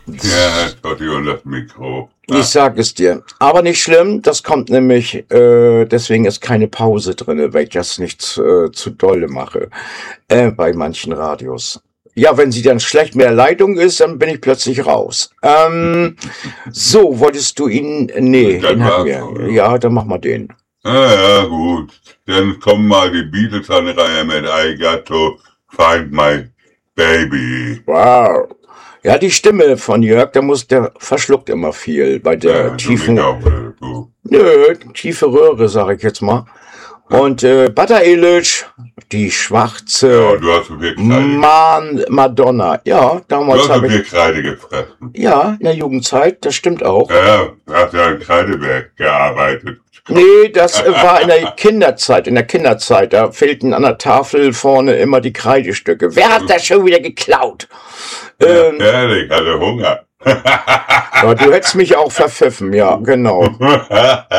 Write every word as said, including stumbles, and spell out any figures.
Ja, Totti und das Mikro. Ich sag es dir. Aber nicht schlimm, das kommt nämlich, äh, deswegen ist keine Pause drin, weil ich das nicht äh, zu dolle mache. Äh, bei manchen Radios. Ja, wenn sie dann schlecht mit der Leitung ist, dann bin ich plötzlich raus. Ähm, so, wolltest du ihn, nee, Dann den hatten war's wir. so, ja. Ja, dann mach mal den. Ah, ja, gut. Dann kommen mal die Beatles an die Reihe mit I Got to Find My Baby. Wow. Ja, die Stimme von Jörg, der muss, der verschluckt immer viel bei der Ja, du tiefen, mich auch, äh, du. nö, tiefe Röhre, sag ich jetzt mal. Und äh, Butter Illich, die Ja, schwarze du hast so viel Kreide. Man Madonna. Ja, Du damals hast so habe ich, viel Kreide gefressen. ja, in der Jugendzeit, das stimmt auch. Ja, du hast ja im Kreideberg gearbeitet. Nee, das äh, war in der Kinderzeit, in der Kinderzeit, da fehlten an der Tafel vorne immer die Kreidestücke. Wer hat das schon wieder geklaut? Ja, Ähm, ehrlich, hatte Hunger. ja, du hättest mich auch verpfiffen, ja, genau.